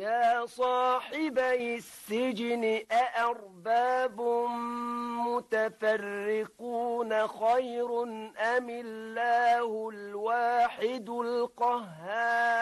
يا صاحبي السجن أأرباب متفرقون خير أم الله الواحد القهار